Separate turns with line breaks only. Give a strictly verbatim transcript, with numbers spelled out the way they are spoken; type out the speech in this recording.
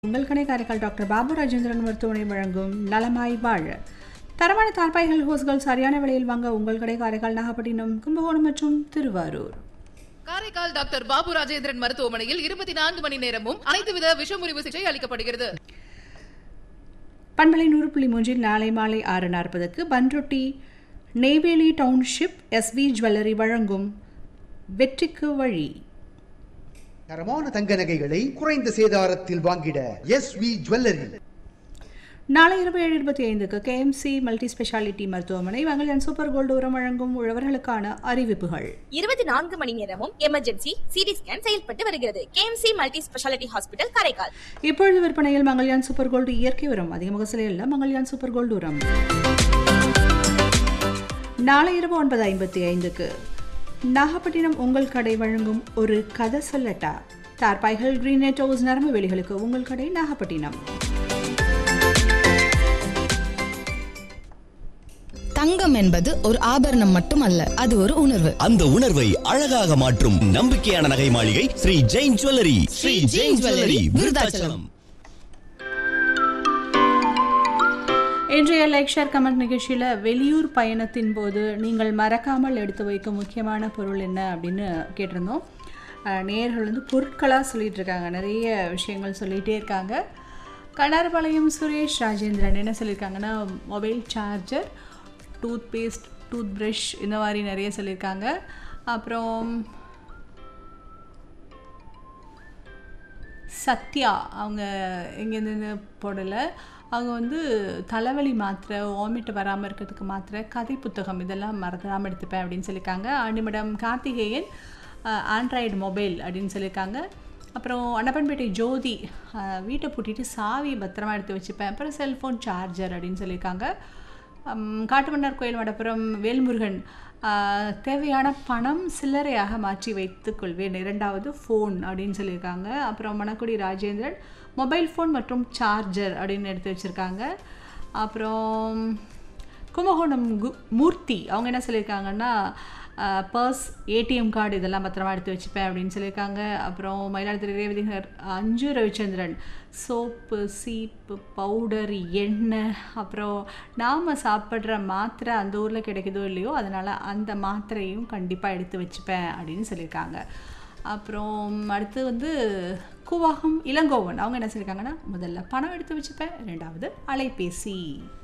உங்கள் கடை காரைக்கால் டாக்டர் பாபு ராஜேந்திரன் மருத்துவமனை வழங்கும் நலமாய் வாழ தரமான தார்பாய்கள் ஹோஸ்கள் சரியான விலையில் வாங்க உங்கள் கடை காரைக்கால் நாகப்பட்டினம் கும்பகோணம் மற்றும் திருவாரூர்.
காரைக்கால் டாக்டர் பாபு ராஜேந்திரன் மருத்துவமனையில் இருபத்தி நான்கு மணி நேரமும் அனைத்து வித விஷமுறிவு சிகிச்சை அளிக்கப்படுகிறது.
பண்பலை நூறு புள்ளி மூன்றில் நாளை மாலை ஆறு நாற்பதுக்கு Panruti Neyveli township S we jewellery வழங்கும் வெற்றிக்கு வழி.
தரமான தங்க நகைகளை குறைந்த சேதாரத்தில் வாங்கிட எஸ் வி ஜுவல்லரி.
நாளை இரவு ஏழு இருபத்தி ஐந்துக்கு K M C multi speciality மருத்துவமனை வங்கலியன் சூப்பர் கோல்டு உரம் வழங்கும் உழவர்களுக்கான அறிவிப்புகள்.
இருபத்தி நான்கு மணி நேரமும் எமர்ஜென்சி சிடி ஸ்கேன் செயல்பட்டு வருகிறது. K M C multi speciality hospital Karaikal.
இப்பொழுது விற்பனையில் மங்கல்யான் சூப்பர் கோல்டு இயற்கை உரம் அதிகமாக சிலையில் மங்கல்யான் சூப்பர் கோல்டு உரம். நாளை இரவு ஒன்பது ஐம்பத்தி ஐந்துக்கு நாகப்பட்டினம் உங்கள் கடை வழங்கும் ஒரு கதை சொல்லட்டா. தார்பாய்கள் கிரீன் நெட் ஹவுஸ் நரம்பு வேலிகளுக்கு உங்கள் கடை நாகப்பட்டினம்.
தங்கம் என்பது ஒரு ஆபரணம் மட்டுமல்ல, அது ஒரு உணர்வு.
அந்த உணர்வை அழகாக மாற்றும் நம்பிக்கையான நகை மாளிகை ஸ்ரீ ஜெயின் ஜுவல்லரி. ஸ்ரீ ஜெயின் ஜுவல்லரி, விருதாச்சலம்.
இன்றைய லைக் ஷேர் கமெண்ட் நிகழ்ச்சியில் வெளியூர் பயணத்தின் போது நீங்கள் மறக்காமல் எடுத்து வைக்கும் முக்கியமான பொருள் என்ன அப்படின்னு கேட்டிருந்தோம். நேயர்கள் வந்து பொருட்களாக சொல்லிகிட்டு இருக்காங்க, நிறைய விஷயங்கள் சொல்லிகிட்டே இருக்காங்க. கனார்பாளையம் சுரேஷ் ராஜேந்திரன் என்ன சொல்லியிருக்காங்கன்னா, mobile charger, tooth paste, tooth brush, இந்த மாதிரி நிறைய சொல்லியிருக்காங்க. அப்புறம் சத்யா அவங்க எங்கேருந்து போடலை, அவங்க வந்து தலைவலி மாத்திரை, வாமிட் வராமல் இருக்கிறதுக்கு மாத்திரை, கதை புத்தகம் இதெல்லாம் மறந்துடாமல் எடுத்துப்பேன் அப்படின்னு சொல்லியிருக்காங்க. ஆண்டிமடம் கார்த்திகேயன் ஆண்ட்ராய்டு மொபைல் அப்படின்னு சொல்லியிருக்காங்க. அப்புறம் அன்னப்பன்பேட்டை ஜோதி வீட்டை பூட்டிட்டு சாவியை பத்திரமா எடுத்து வச்சுப்பேன், அப்புறம் செல்ஃபோன் சார்ஜர் அப்படின்னு சொல்லியிருக்காங்க. காட்டுமன்னார் கோயில் மடப்புறம் வேல்முருகன் தேவையான பணம் சில்லறையாக மாற்றி வைத்துக் கொள்வேன், இரண்டாவது ஃபோன் அப்படின்னு சொல்லியிருக்காங்க. அப்புறம் மணக்குடி ராஜேந்திரன் மொபைல் ஃபோன் மற்றும் சார்ஜர் அப்படின்னு எடுத்து வச்சுருக்காங்க. அப்புறம் கும்பகோணம் கு மூர்த்தி அவங்க என்ன சொல்லியிருக்காங்கன்னா, பர்ஸ், ஏடிஎம் கார்டு இதெல்லாம் பத்திரமா எடுத்து வச்சுப்பேன் அப்படின்னு சொல்லியிருக்காங்க. அப்புறம் மயிலாடுதுறை ரேவதிகர் அஞ்சு ரவிச்சந்திரன் சோப்பு, சீப்பு, பவுடர், எண்ணெய், அப்புறம் நாம் சாப்பிட்ற மாத்திரை அந்த ஊரில் கிடைக்குதோ இல்லையோ அதனால் அந்த மாத்திரையும் கண்டிப்பாக எடுத்து வச்சுப்பேன் அப்படின்னு சொல்லியிருக்காங்க. அப்புறம் அடுத்து வந்து கூவாகம் இளங்கோவன் அவங்க என்ன சொல்லியிருக்காங்கன்னா, முதல்ல பணம் எடுத்து வச்சுப்பேன், ரெண்டாவது அலைபேசி.